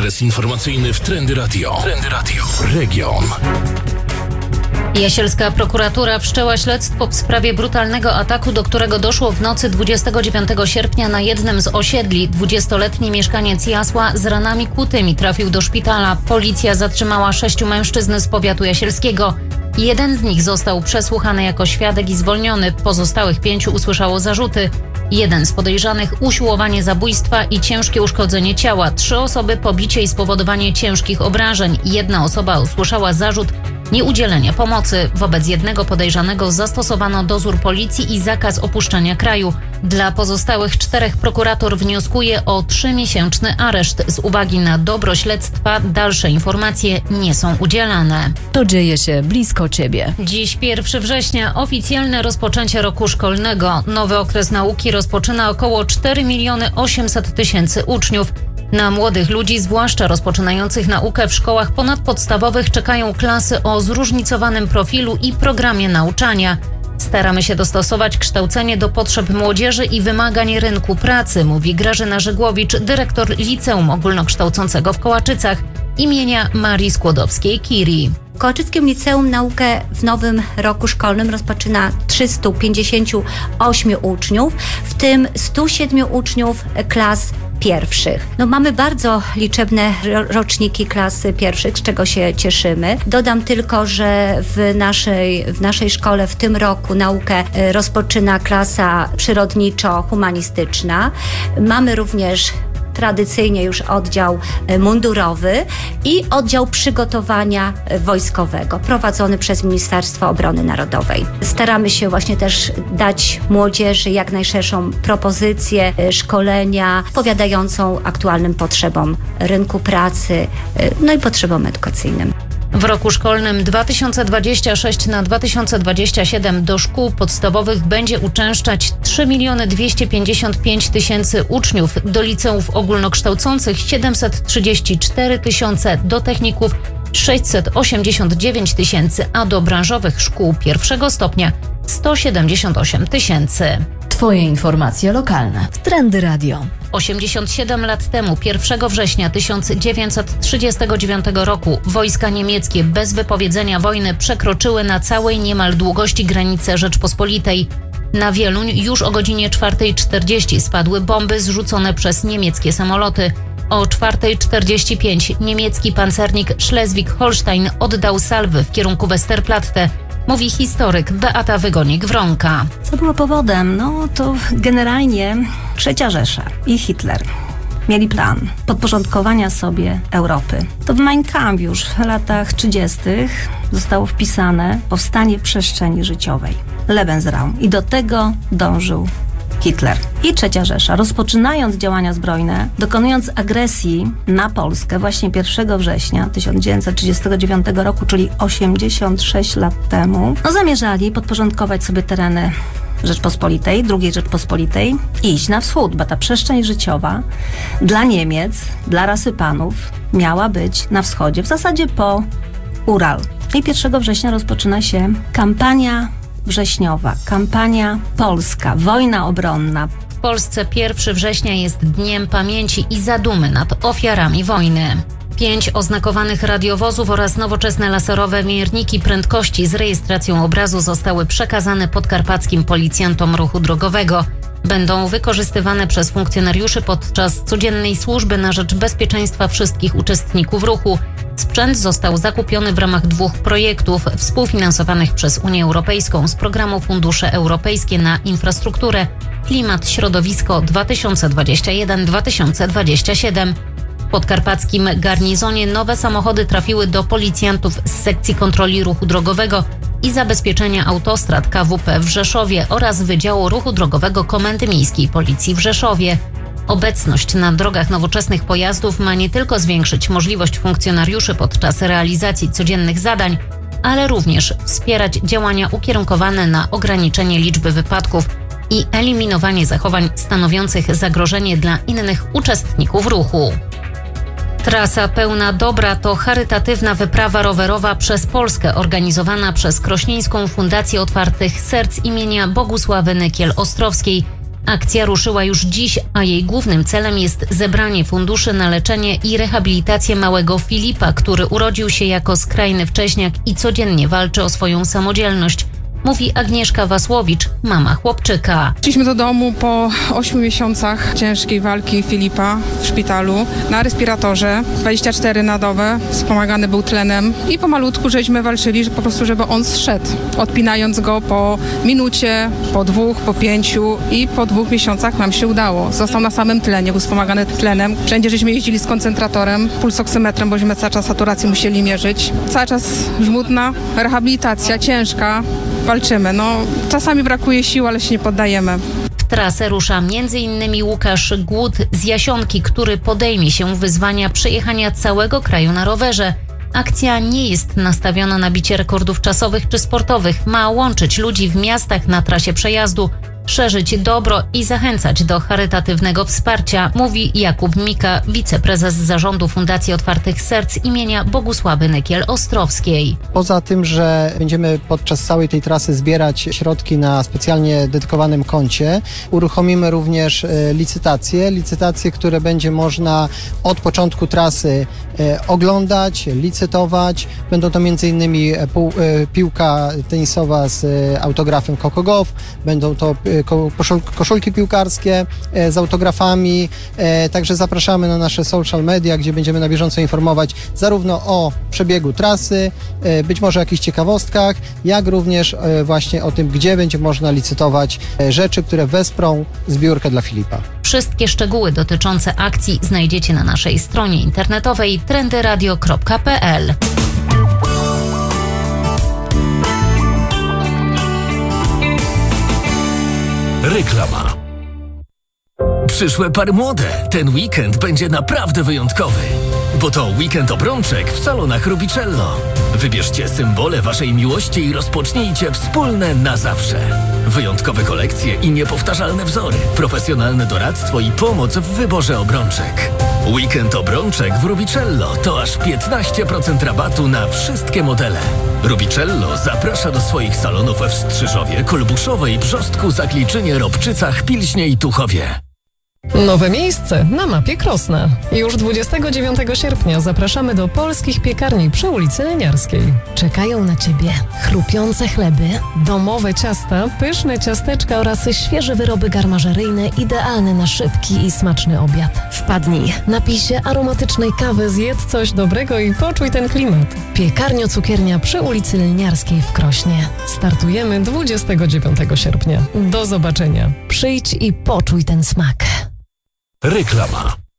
adres informacyjny w Trendy Radio. Trendy Radio. Region. Jasielska prokuratura wszczęła śledztwo w sprawie brutalnego ataku, do którego doszło w nocy 29 sierpnia na jednym z osiedli. 20-letni mieszkaniec Jasła z ranami kłutymi trafił do szpitala. Policja zatrzymała 6 mężczyzn z powiatu jasielskiego. Jeden z nich został przesłuchany jako świadek i zwolniony. Pozostałych 5 usłyszało zarzuty. Jeden z podejrzanych usiłowanie zabójstwa i ciężkie uszkodzenie ciała. 3 osoby pobicie i spowodowanie ciężkich obrażeń. 1 osoba usłyszała zarzut nieudzielenia pomocy. Wobec jednego podejrzanego zastosowano dozór policji i zakaz opuszczania kraju. Dla pozostałych 4 prokurator wnioskuje o 3-miesięczny areszt. Z uwagi na dobro śledztwa dalsze informacje nie są udzielane. To dzieje się blisko Ciebie. Dziś 1 września, oficjalne rozpoczęcie roku szkolnego. Nowy okres nauki rozpoczyna około 4 800 000 uczniów. Na młodych ludzi, zwłaszcza rozpoczynających naukę w szkołach ponadpodstawowych, czekają klasy o zróżnicowanym profilu i programie nauczania. Staramy się dostosować kształcenie do potrzeb młodzieży i wymagań rynku pracy, mówi Grażyna Żygłowicz, dyrektor Liceum Ogólnokształcącego w Kołaczycach imienia Marii Skłodowskiej-Curie. W Kołaczyckim Liceum naukę w nowym roku szkolnym rozpoczyna 358 uczniów, w tym 107 uczniów klas pierwszych. Mamy bardzo liczebne roczniki klas pierwszych, z czego się cieszymy. Dodam tylko, że w naszej szkole w tym roku naukę rozpoczyna klasa przyrodniczo-humanistyczna. Mamy również tradycyjnie już oddział mundurowy i oddział przygotowania wojskowego prowadzony przez Ministerstwo Obrony Narodowej. Staramy się właśnie też dać młodzieży jak najszerszą propozycję szkolenia odpowiadającą aktualnym potrzebom rynku pracy, i potrzebom edukacyjnym. W roku szkolnym 2026 na 2027 do szkół podstawowych będzie uczęszczać 3 255 000 uczniów, do liceów ogólnokształcących 734 000, do techników 689 000, a do branżowych szkół pierwszego stopnia 178 000. Twoje informacje lokalne w Trendy Radio. 87 lat temu, 1 września 1939 roku, wojska niemieckie bez wypowiedzenia wojny przekroczyły na całej niemal długości granicy Rzeczpospolitej. Na Wieluń już o godzinie 4:40 spadły bomby zrzucone przez niemieckie samoloty. O 4:45 niemiecki pancernik Schleswig-Holstein oddał salwy w kierunku Westerplatte, mówi historyk Beata Wygonik-Wronka. Co było powodem? To generalnie III Rzesza i Hitler mieli plan podporządkowania sobie Europy. To w Mein Kampf już w latach 30. zostało wpisane powstanie przestrzeni życiowej, Lebensraum, i do tego dążył Hitler i III Rzesza, rozpoczynając działania zbrojne, dokonując agresji na Polskę właśnie 1 września 1939 roku, czyli 86 lat temu, zamierzali podporządkować sobie tereny Rzeczpospolitej, II Rzeczpospolitej i iść na wschód, bo ta przestrzeń życiowa dla Niemiec, dla rasy panów miała być na wschodzie, w zasadzie po Ural. I 1 września rozpoczyna się kampania wrześniowa, kampania polska, wojna obronna. W Polsce 1 września jest dniem pamięci i zadumy nad ofiarami wojny. 5 oznakowanych radiowozów oraz nowoczesne laserowe mierniki prędkości z rejestracją obrazu zostały przekazane podkarpackim policjantom ruchu drogowego. Będą wykorzystywane przez funkcjonariuszy podczas codziennej służby na rzecz bezpieczeństwa wszystkich uczestników ruchu. Sprzęt został zakupiony w ramach 2 projektów współfinansowanych przez Unię Europejską z programu Fundusze Europejskie na Infrastrukturę Klimat Środowisko 2021-2027. W podkarpackim garnizonie nowe samochody trafiły do policjantów z sekcji kontroli ruchu drogowego i zabezpieczenia autostrad KWP w Rzeszowie oraz Wydziału Ruchu Drogowego Komendy Miejskiej Policji w Rzeszowie. Obecność na drogach nowoczesnych pojazdów ma nie tylko zwiększyć możliwość funkcjonariuszy podczas realizacji codziennych zadań, ale również wspierać działania ukierunkowane na ograniczenie liczby wypadków i eliminowanie zachowań stanowiących zagrożenie dla innych uczestników ruchu. Trasa pełna dobra to charytatywna wyprawa rowerowa przez Polskę organizowana przez Krośnieńską Fundację Otwartych Serc imienia Bogusławy Nykiel-Ostrowskiej. Akcja ruszyła już dziś, a jej głównym celem jest zebranie funduszy na leczenie i rehabilitację małego Filipa, który urodził się jako skrajny wcześniak i codziennie walczy o swoją samodzielność. Mówi Agnieszka Wasłowicz, mama chłopczyka. Wróciliśmy do domu po 8 miesiącach ciężkiej walki Filipa w szpitalu na respiratorze, 24 na dobę, wspomagany był tlenem i pomalutku żeśmy walczyli, po prostu żeby on zszedł, odpinając go po minucie, po 2, po 5 i po 2 miesiącach nam się udało. Został na samym tlenie, był wspomagany tlenem. Wszędzie żeśmy jeździli z koncentratorem, pulsoksymetrem, bośmy cały czas saturację musieli mierzyć. Cały czas żmudna rehabilitacja, ciężka. Walczymy. Czasami brakuje sił, ale się nie poddajemy. W trasę rusza m.in. Łukasz Głód z Jasionki, który podejmie się wyzwania przejechania całego kraju na rowerze. Akcja nie jest nastawiona na bicie rekordów czasowych czy sportowych. Ma łączyć ludzi w miastach na trasie przejazdu, szerzyć dobro i zachęcać do charytatywnego wsparcia, mówi Jakub Mika, wiceprezes zarządu Fundacji Otwartych Serc imienia Bogusławy Nykiel-Ostrowskiej. Poza tym, że będziemy podczas całej tej trasy zbierać środki na specjalnie dedykowanym koncie, uruchomimy również licytacje, które będzie można od początku trasy oglądać, licytować. Będą to m.in. piłka tenisowa z autografem Coco Gauff, będą to koszulki piłkarskie z autografami, także zapraszamy na nasze social media, gdzie będziemy na bieżąco informować zarówno o przebiegu trasy, być może o jakichś ciekawostkach, jak również właśnie o tym, gdzie będzie można licytować rzeczy, które wesprą zbiórkę dla Filipa. Wszystkie szczegóły dotyczące akcji znajdziecie na naszej stronie internetowej trendyradio.pl. Reklama. Przyszłe pary młode. Ten weekend będzie naprawdę wyjątkowy. Bo to weekend obrączek w salonach Rubicello. Wybierzcie symbole waszej miłości i rozpocznijcie wspólne na zawsze. Wyjątkowe kolekcje i niepowtarzalne wzory, profesjonalne doradztwo i pomoc w wyborze obrączek. Weekend obrączek w Rubicello to aż 15% rabatu na wszystkie modele. Rubicello zaprasza do swoich salonów w Strzyżowie, Kolbuszowej, Brzostku, Zakliczynie, Robczycach, Pilśnie i Tuchowie. Nowe miejsce na mapie Krosna. Już 29 sierpnia zapraszamy do polskich piekarni przy ulicy Leniarskiej. Czekają na Ciebie chrupiące chleby, Domowe ciasta, pyszne ciasteczka oraz świeże wyroby garmażeryjne idealne na szybki i smaczny obiad. Wpadnij, napij się aromatycznej kawy, zjedz coś dobrego i poczuj ten klimat. Piekarnio-cukiernia przy ulicy Leniarskiej w Krośnie. Startujemy 29 sierpnia. Do zobaczenia. Przyjdź i poczuj ten smak. Reklama.